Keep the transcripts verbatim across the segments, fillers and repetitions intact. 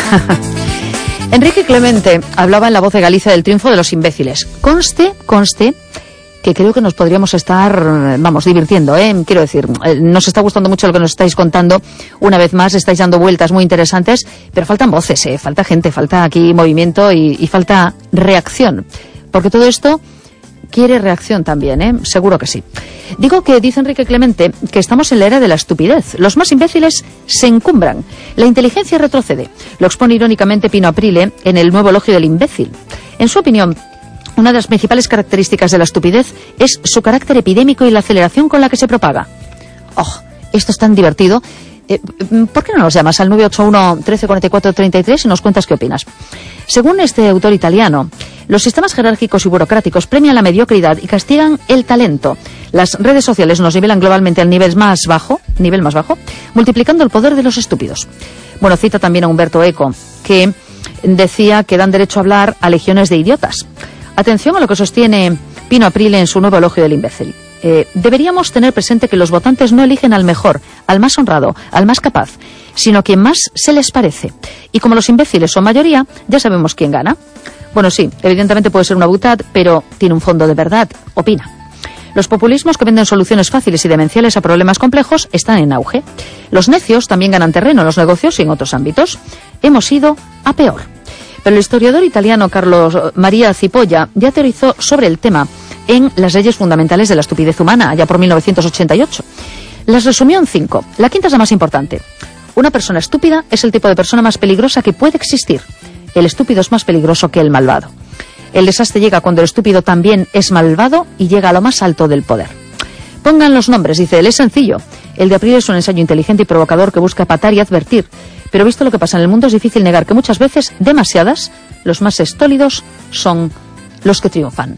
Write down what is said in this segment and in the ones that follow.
Enrique Clemente hablaba en La Voz de Galicia del triunfo de los imbéciles. Conste, conste, que creo que nos podríamos estar, vamos, divirtiendo, ¿eh? Quiero decir, nos está gustando mucho lo que nos estáis contando. Una vez más, estáis dando vueltas muy interesantes, pero faltan voces, ¿eh? Falta gente, falta aquí movimiento y, y falta reacción. Porque todo esto quiere reacción también, ¿eh? Seguro que sí. Digo que dice Enrique Clemente que estamos en la era de la estupidez. Los más imbéciles se encumbran. La inteligencia retrocede. Lo expone irónicamente Pino Aprile en el nuevo elogio del imbécil. En su opinión, una de las principales características de la estupidez es su carácter epidémico y la aceleración con la que se propaga. ¡Oh! Esto es tan divertido. Eh, ¿Por qué no nos llamas al nueve ocho uno, trece cuarenta y cuatro, treinta y tres y nos cuentas qué opinas? Según este autor italiano, los sistemas jerárquicos y burocráticos premian la mediocridad y castigan el talento. Las redes sociales nos nivelan globalmente al nivel más bajo, nivel más bajo, multiplicando el poder de los estúpidos. Bueno, cita también a Umberto Eco, que decía que dan derecho a hablar a legiones de idiotas. Atención a lo que sostiene Pino Aprile en su nuevo elogio del imbécil. Eh, deberíamos tener presente que los votantes no eligen al mejor, al más honrado, al más capaz, sino quien más se les parece. Y como los imbéciles son mayoría, ya sabemos quién gana. Bueno, sí, evidentemente puede ser una butad, pero tiene un fondo de verdad, opina. Los populismos que venden soluciones fáciles y demenciales a problemas complejos están en auge. Los necios también ganan terreno en los negocios y en otros ámbitos. Hemos ido a peor. Pero el historiador italiano Carlos María Cipolla ya teorizó sobre el tema en Las leyes fundamentales de la estupidez humana, allá por mil novecientos ochenta y ocho. Las resumió en cinco. La quinta es la más importante. Una persona estúpida es el tipo de persona más peligrosa que puede existir. El estúpido es más peligroso que el malvado. El desastre llega cuando el estúpido también es malvado y llega a lo más alto del poder. Pongan los nombres, dice él, es sencillo. El de Aprile es un ensayo inteligente y provocador que busca patar y advertir. Pero visto lo que pasa en el mundo, es difícil negar que muchas veces, demasiadas, los más estólidos son los que triunfan.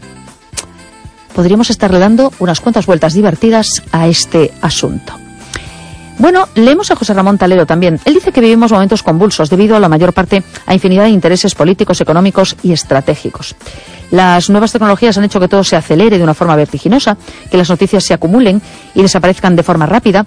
Podríamos estarle dando unas cuantas vueltas divertidas a este asunto. Bueno, leemos a José Ramón Talero también. Él dice que vivimos momentos convulsos debido a la mayor parte a infinidad de intereses políticos, económicos y estratégicos. Las nuevas tecnologías han hecho que todo se acelere de una forma vertiginosa, que las noticias se acumulen y desaparezcan de forma rápida,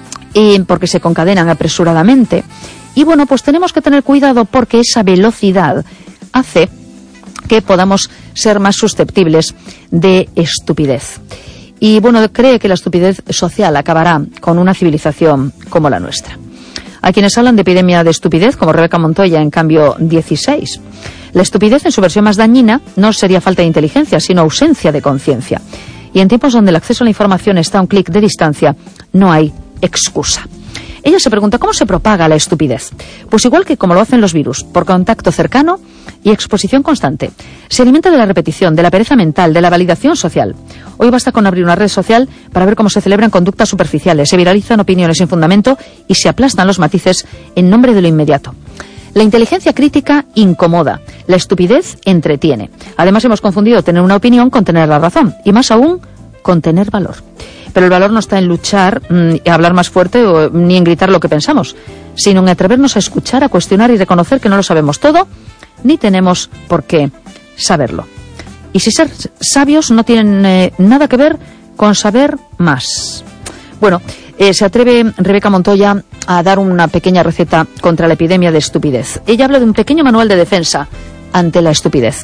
y porque se concadenan apresuradamente. Y bueno, pues tenemos que tener cuidado porque esa velocidad hace que podamos ser más susceptibles de estupidez. Y bueno, cree que la estupidez social acabará con una civilización como la nuestra. Hay quienes hablan de epidemia de estupidez, como Rebeca Montoya en Cambio dieciséis. La estupidez en su versión más dañina no sería falta de inteligencia, sino ausencia de conciencia. Y en tiempos donde el acceso a la información está a un clic de distancia, no hay excusa. Ella se pregunta, ¿cómo se propaga la estupidez? Pues igual que como lo hacen los virus, por contacto cercano y exposición constante. Se alimenta de la repetición, de la pereza mental, de la validación social. Hoy basta con abrir una red social para ver cómo se celebran conductas superficiales, se viralizan opiniones sin fundamento y se aplastan los matices en nombre de lo inmediato. La inteligencia crítica incomoda, la estupidez entretiene. Además hemos confundido tener una opinión con tener la razón, y más aún, con tener valor. Pero el valor no está en luchar mmm, y hablar más fuerte o, ni en gritar lo que pensamos, sino en atrevernos a escuchar, a cuestionar y reconocer que no lo sabemos todo, ni tenemos por qué saberlo. Y si ser sabios no tienen eh, nada que ver con saber más. Bueno, eh, se atreve Rebeca Montoya a dar una pequeña receta contra la epidemia de estupidez. Ella habla de un pequeño manual de defensa ante la estupidez.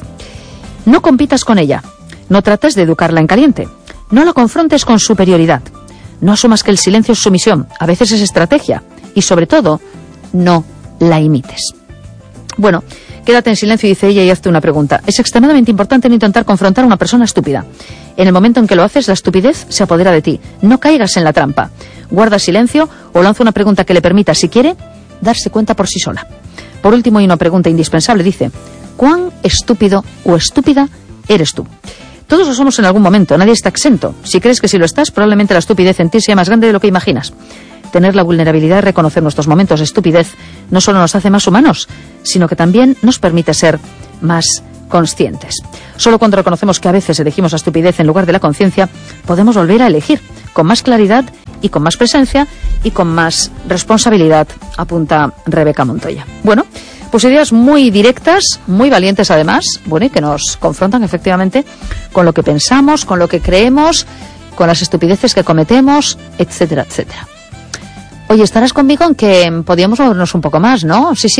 No compitas con ella, no trates de educarla en caliente. No la confrontes con superioridad. No asumas que el silencio es sumisión. A veces es estrategia. Y sobre todo, no la imites. Bueno, quédate en silencio, dice ella, y hazte una pregunta. Es extremadamente importante no intentar confrontar a una persona estúpida. En el momento en que lo haces, la estupidez se apodera de ti. No caigas en la trampa. Guarda silencio o lanza una pregunta que le permita, si quiere, darse cuenta por sí sola. Por último, hay una pregunta indispensable. Dice, ¿cuán estúpido o estúpida eres tú? Todos lo somos en algún momento, nadie está exento. Si crees que sí lo estás, probablemente la estupidez en ti sea más grande de lo que imaginas. Tener la vulnerabilidad de reconocer nuestros momentos de estupidez no solo nos hace más humanos, sino que también nos permite ser más conscientes. Solo cuando reconocemos que a veces elegimos la estupidez en lugar de la conciencia, podemos volver a elegir con más claridad y con más presencia y con más responsabilidad, apunta Rebeca Montoya. Bueno, pues ideas muy directas, muy valientes además, bueno, y que nos confrontan efectivamente con lo que pensamos, con lo que creemos, con las estupideces que cometemos, etcétera, etcétera. Oye, estarás conmigo en que podíamos movernos un poco más, ¿no? Sí, sí,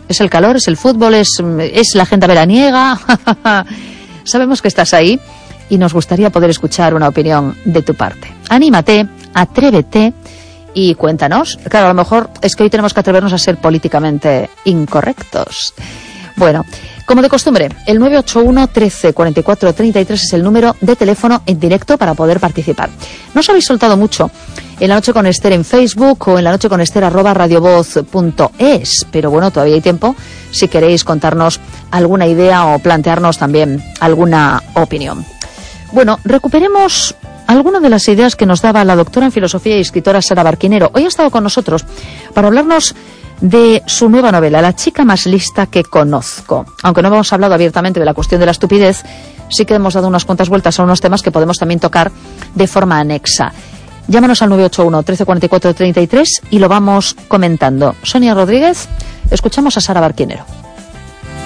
¿Es el calor? ¿Es el fútbol? ¿Es, es la agenda veraniega? Sabemos que estás ahí y nos gustaría poder escuchar una opinión de tu parte. Anímate, atrévete y cuéntanos. Claro, a lo mejor es que hoy tenemos que atrevernos a ser políticamente incorrectos. Bueno, como de costumbre, el nueve ocho uno, trece, cuarenta y cuatro, treinta y tres es el número de teléfono en directo para poder participar. No os habéis soltado mucho en La Noche con Esther en Facebook o en la noche con Esther arroba radiovoz punto es, pero bueno, todavía hay tiempo si queréis contarnos alguna idea o plantearnos también alguna opinión. Bueno, recuperemos algunas de las ideas que nos daba la doctora en filosofía y escritora Sara Barquinero. Hoy ha estado con nosotros para hablarnos de su nueva novela, La chica más lista que conozco. Aunque no hemos hablado abiertamente de la cuestión de la estupidez, sí que hemos dado unas cuantas vueltas a unos temas que podemos también tocar de forma anexa. Llámanos al nueve ocho uno, trece, cuarenta y cuatro, treinta y tres y lo vamos comentando. Sonia Rodríguez, escuchamos a Sara Barquinero.